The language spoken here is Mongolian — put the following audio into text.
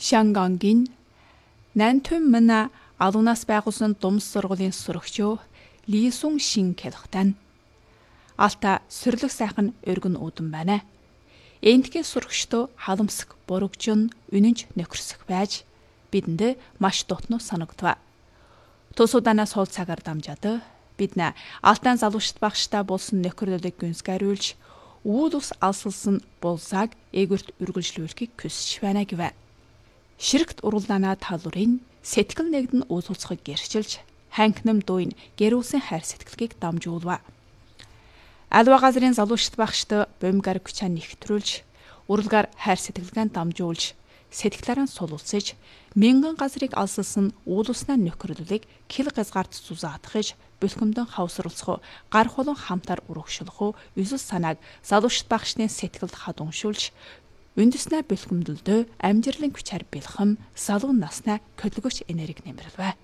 Шангангийн Нантун мана алунаас байгуулсан думс сургуулийн сурагчөө Лисун Шин хэлхтэн. Алта сүрлэг сайхан өргөн үүдэн байна. Эндхийн сурагчдоо халамсах, буруугжин, үнэнч нөхөрсөх байж бидэнд маш дутнуу санагдав. Тусууданаас хол цагаар дамжаад бид алтан залуучт багштай болсон нөхөрлөлийг гүнзгийруулж үүд ус алсалсан булсаг ээгүрт үргэлжлүүлэхийг хүсэж байна гэв. Ширэгт уруулдаанаа талуурын сэтгэл нэгдэн үүлцохыг гэрчилж ханхнам дууин гэрүүлсэн хайр сэтгэлгийг дамжуулва. Альва газрын залуучт багшд бомгар күчаа нэгтрүүлж уралгаар хайр сэтгэлгээ дамжуулж сэтгэлээрээ сулуулсаж мянган газрыг алсалсан уулуснаа нөхөрлөлийг хил газгарт зузаатгаж бэлхэмдэн хавсруулах гар холон хамтаар урагшлах юус санааг залуучт багшны сэтгэлд хадуншуулж үндэснээ бэлхэмдэлдөө амжирлын хүчээр бэлхэм салуун наснаа хөдөлгөч энерги нэмэрлвэ.